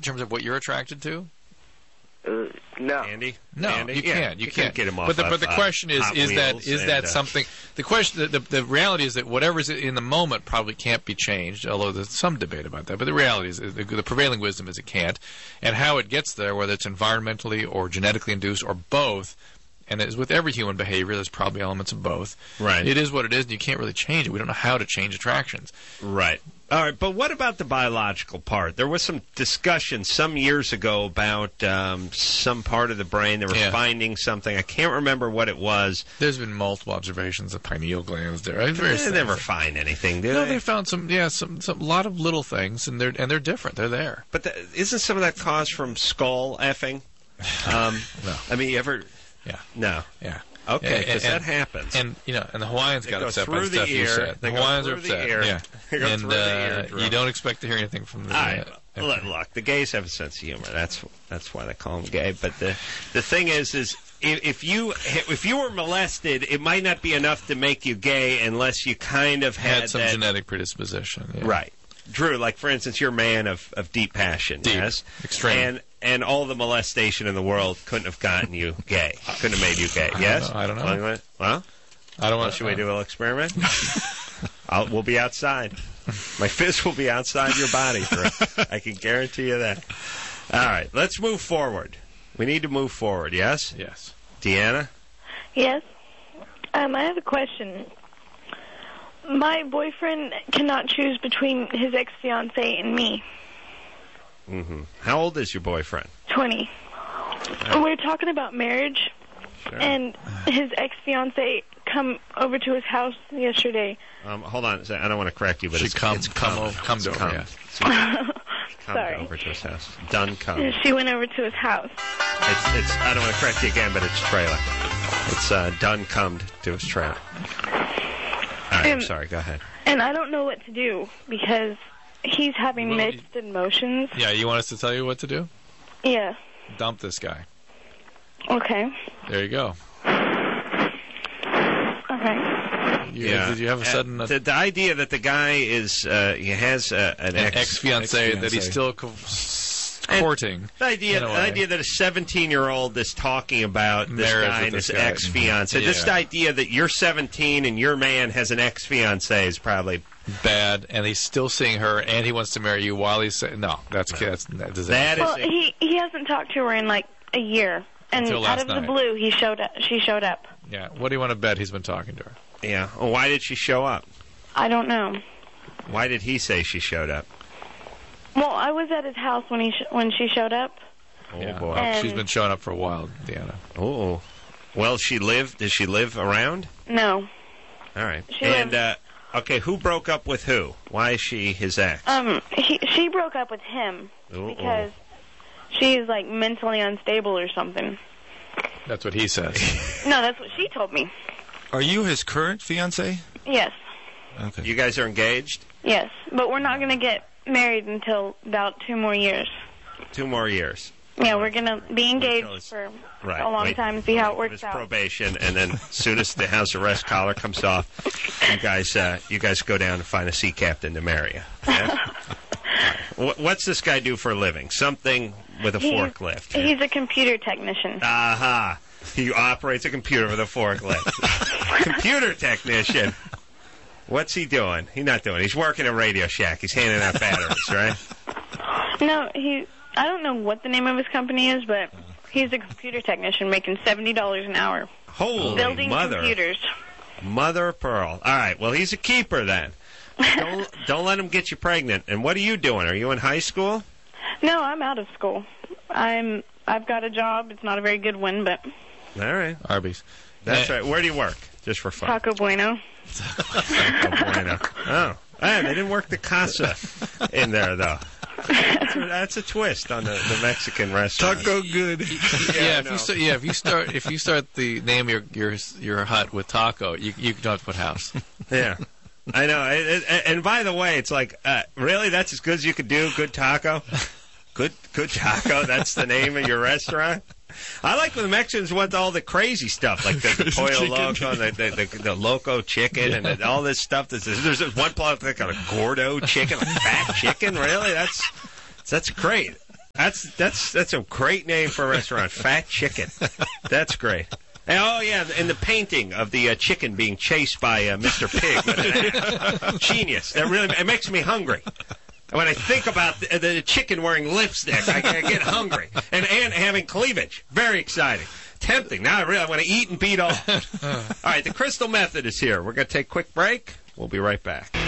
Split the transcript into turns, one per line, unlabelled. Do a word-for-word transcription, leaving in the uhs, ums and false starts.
terms of what you're attracted to?
Uh, no.
Andy?
No,
Andy?
you
yeah,
can't. You,
you
can't
get him off.
But the,
of,
but the
uh,
question is:
Hot
is that
Wheels
is
and,
that
uh,
something? The question, the, the the reality is that whatever's in the moment probably can't be changed. Although there's some debate about that. But the reality is, the, the prevailing wisdom is it can't. And how it gets there, whether it's environmentally or genetically induced or both. And as with every human behavior, there's probably elements of both.
Right.
It is what it is, and you can't really change it. We don't know how to change attractions.
Right. All right, but what about the biological part? There was some discussion some years ago about um, some part of the brain. They were
Yeah.
finding something. I can't remember what it was.
There's been multiple observations of pineal glands there. I-
They
various
never
things.
find anything, do
No,
they?
they found some, yeah, some, some, lot of little things, and they're and they're different. They're there.
But the, isn't some of that caused from skull effing? Um,
No.
I mean, you ever...
Yeah.
No.
Yeah.
Okay,
And-
because
and-
that happens.
And you know, and the Hawaiians
They
got
go
upset by
through
the
the
stuff you
ear,
said.
they
The
go
Hawaiians are
through the
upset.
ear,
Yeah.
they go
and
through the
uh,
eardrum.
you don't expect to hear anything from the.
All right,
uh,
look, look, the gays have a sense of humor. That's that's why they call them gay. But the the thing is, is if, if you if you were molested, it might not be enough to make you gay unless you kind of had,
had some
that,
genetic predisposition. Yeah.
right. Drew, like for instance, you're a man of, of deep passion,
Deep.
yes,
Extreme.
and and all the molestation in the world couldn't have gotten you gay. Couldn't have made you gay.
I don't
Yes,
know, I don't know.
Well, well
I don't
well,
want.
should we do a little experiment? I'll, we'll be outside. My fist will be outside your body. Drew. I can guarantee you that. All right, let's move forward. We need to move forward. Yes,
Yes.
Deanna.
Yes. Um, I have a question. My boyfriend cannot choose between his ex-fiancée and me.
Mm-hmm. How old is your boyfriend?
twenty. We're talking about marriage,
Sure.
and his ex-fiancée come over to his house yesterday.
Um, hold on. a second. I don't want to correct you, but
She
it's
come-
it's
come
come
over- comes
It's
over,
come.
yeah.
It's come
Sorry.
over to his house. Done come.
She went over to his house.
It's, it's, I don't want to correct you again, but it's trailer. It's uh, done come to his trailer. All right, I'm
Um,
sorry. Go ahead.
And I don't know what to do because he's having
Well,
mixed emotions.
Yeah. You want us to tell you what to do?
Yeah.
Dump this guy.
Okay.
There you go.
Okay.
You, Did you have a sudden
Uh,
uh,
the, the idea that the guy is uh, he has uh, an,
an
ex
ex-fiancée that he's
ex-fiancée.
still co- s-
And
courting?
The idea,
in a
the
way.
idea that a seventeen-year-old is talking about this
Marriage
guy
with
and his
this guy.
ex-fiancée.
Yeah.
This idea that you're seventeen and your man has an ex-fiancée is probably
Bad, and he's still seeing her, and he wants to marry you while he's saying, no, that's that's that does
that is.
Well,
a-
he he hasn't talked to her in like a year, and
Until
out
last
of
night.
the blue, he showed up. She showed up.
Yeah. What do you want to bet he's been talking to her?
yeah. Well, why did she show up?
I don't know.
Why did he say she showed up?
Well, I was at his house when he sh- when she showed up.
Oh
yeah.
boy.
And-
She's been showing up for a while, Deanna.
Oh. Well, she lived. Does she live around?
No.
All right.
She
and
lives-
uh, okay, who broke up with who? Why is she his ex?
Um, he, she broke up with him
Ooh,
because she's like mentally unstable or something.
That's what he says.
No, that's what she told me.
Are you his current fiance?
Yes,
Okay.
You guys are engaged.
yes, but we're not gonna get married until about two more years.
Two more years.
Yeah, we're gonna be engaged
Until it's-
for
Right.
a long
Wait-
time and see how it
Give
works
his
out.
probation, and then as soon as the house arrest collar comes off, you guys, uh, you guys go down and find a sea captain to marry you. Yeah? Wh- What's this guy do for a living? Something with a
He's-
forklift. yeah?
He's a computer technician.
Aha! He operates a computer with a forklift. Computer technician. What's he doing? He's not doing. He's working at Radio Shack. He's handing out batteries, right?
No, he. I don't know what the name of his company is, but he's a computer technician making seventy dollars an hour
Holy
building
mother,
computers.
mother of pearl. All right. Well, he's a keeper then. Don't don't let him get you pregnant. And what are you doing? Are you in high school?
No, I'm out of school. I'm. I've got a job. It's not a very good one, but
All right.
Arby's.
That's
Eh,
right. Where do you work? Just for fun.
Taco Bueno.
Taco Bueno. Oh. Hey, they didn't work the casa in there, though. That's a, that's a twist on the, the Mexican restaurant.
Taco good.
Yeah, if
no.
you start, yeah, if you start, if you start the name your your your hut with taco, you you don't have to put house.
Yeah. I know. It, it, and by the way, it's like, uh, really? That's as good as you could do? Good taco? Good good taco? That's the name of your restaurant? I like when the Mexicans want all the crazy stuff, like the, the pollo
Chicken.
loco, the, the, the, the loco chicken, and the, all this stuff. That's, there's this one plot like a gordo chicken, a fat chicken. Really? That's that's great. That's that's that's a great name for a restaurant. Fat Chicken. That's great. And, oh yeah, and the painting of the uh, chicken being chased by uh, Mister Pig. With an axe. Genius. That really it makes me hungry. When I think about the, the chicken wearing lipstick, I, I get hungry. And and having cleavage. Very exciting. Tempting. Now I really want to eat and beat all. All right, the Crystal Method is here. We're going to take a quick break. We'll be right back.